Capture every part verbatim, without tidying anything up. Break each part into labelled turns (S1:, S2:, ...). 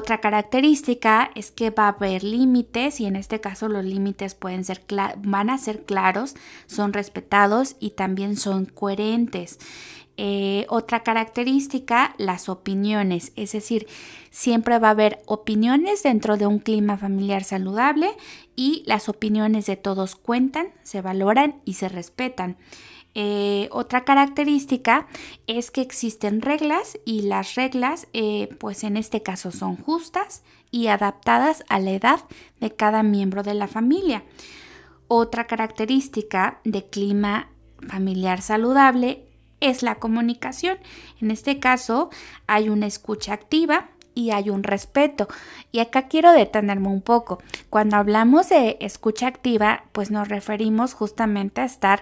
S1: Otra característica es que va a haber límites y en este caso los límites pueden ser van a ser claros, son respetados y también son coherentes. Eh, otra característica, las opiniones, es decir, siempre va a haber opiniones dentro de un clima familiar saludable y las opiniones de todos cuentan, se valoran y se respetan. Eh, otra característica es que existen reglas y las reglas eh, pues en este caso son justas y adaptadas a la edad de cada miembro de la familia. Otra característica de clima familiar saludable es la comunicación. En este caso hay una escucha activa y hay un respeto. Y acá quiero detenerme un poco. Cuando hablamos de escucha activa, pues nos referimos justamente a estar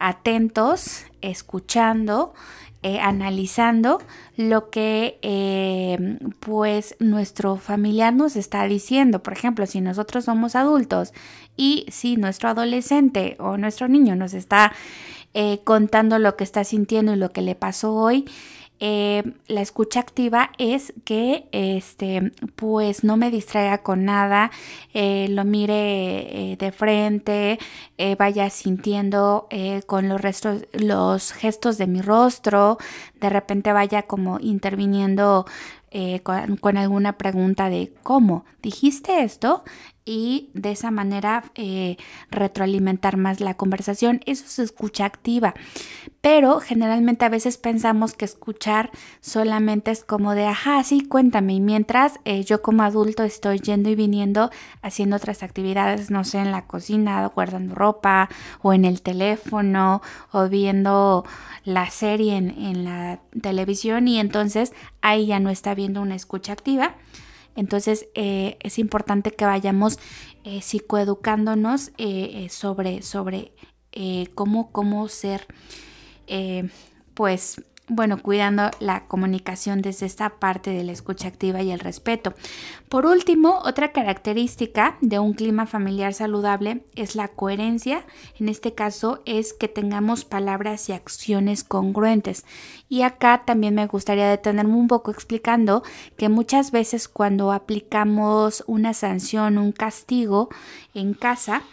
S1: atentos, escuchando, eh, analizando lo que eh, pues nuestro familiar nos está diciendo. Por ejemplo, si nosotros somos adultos y si nuestro adolescente o nuestro niño nos está eh, contando lo que está sintiendo y lo que le pasó hoy, Eh, la escucha activa es que este, pues no me distraiga con nada, eh, lo mire eh, de frente, eh, vaya sintiendo eh, con los, restos, los gestos de mi rostro, de repente vaya como interviniendo eh, con, con alguna pregunta de ¿cómo? ¿Dijiste esto? Y de esa manera eh, retroalimentar más la conversación. Eso es escucha activa. Pero generalmente a veces pensamos que escuchar solamente es como de, ajá, sí, cuéntame. Y mientras eh, yo como adulto estoy yendo y viniendo haciendo otras actividades, no sé, en la cocina, guardando ropa o en el teléfono o viendo la serie en, en la televisión y entonces ahí ya no está viendo una escucha activa. Entonces eh, es importante que vayamos eh, psicoeducándonos eh, eh, sobre, sobre eh, cómo, cómo ser, eh, pues, bueno, cuidando la comunicación desde esta parte de la escucha activa y el respeto. Por último, otra característica de un clima familiar saludable es la coherencia. En este caso es que tengamos palabras y acciones congruentes. Y acá también me gustaría detenerme un poco explicando que muchas veces cuando aplicamos una sanción, un castigo en casa,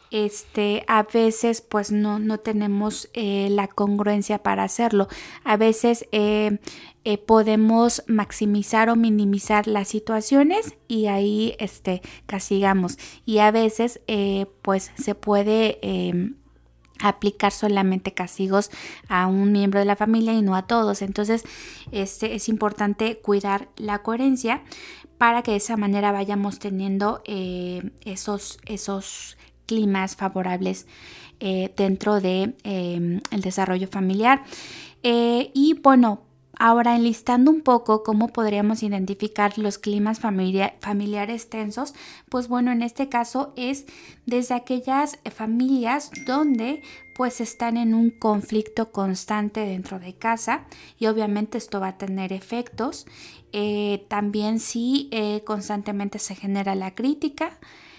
S1: Este, a veces pues no, no tenemos eh, la congruencia para hacerlo. A veces eh, eh, podemos maximizar o minimizar las situaciones y ahí este, castigamos. Y a veces eh, pues se puede eh, aplicar solamente castigos a un miembro de la familia y no a todos. Entonces este, es importante cuidar la coherencia para que de esa manera vayamos teniendo eh, esos, esos climas favorables eh, dentro de eh, el desarrollo familiar. Eh, y bueno, ahora enlistando un poco cómo podríamos identificar los climas familia- familiares tensos, pues bueno, en este caso es desde aquellas familias donde pues están en un conflicto constante dentro de casa y obviamente esto va a tener efectos. Eh, también si eh, constantemente se genera la crítica,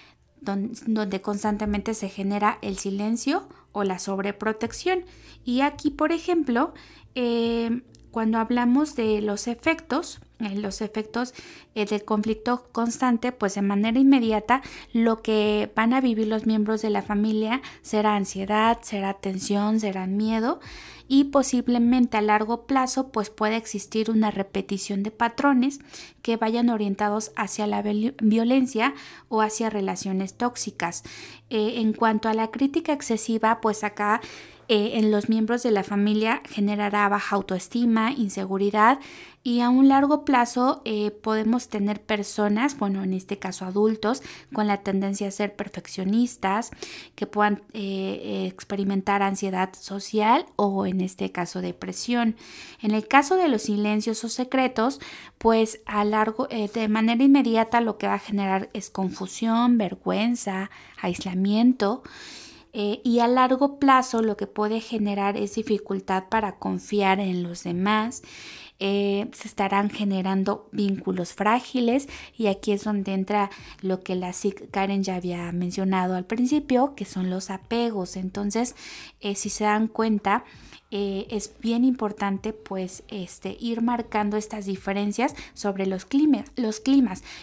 S1: donde constantemente se genera el silencio o la sobreprotección. Y aquí, por ejemplo, eh, cuando hablamos de los efectos, eh, los efectos eh, del conflicto constante, pues de manera inmediata lo que van a vivir los miembros de la familia será ansiedad, será tensión, será miedo y posiblemente a largo plazo pues puede existir una repetición de patrones que vayan orientados hacia la violencia o hacia relaciones tóxicas. Eh, en cuanto a la crítica excesiva, pues acá eh, en los miembros de la familia generará baja autoestima, inseguridad y a un largo plazo eh, podemos tener personas, bueno, en este caso adultos, con la tendencia a ser perfeccionistas, que puedan eh, experimentar ansiedad social o en este caso depresión. En el caso de los silencios o secretos, pues a largo, eh, de manera inmediata lo que va a generar es confusión, vergüenza, aislamiento. Eh, y a largo plazo lo que puede generar es dificultad para confiar en los demás. Eh, se estarán generando vínculos frágiles y aquí es donde entra lo que la psic Karen ya había mencionado al principio, que son los apegos. Entonces, eh, si se dan cuenta, eh, es bien importante pues este, ir marcando estas diferencias sobre los climas, los climas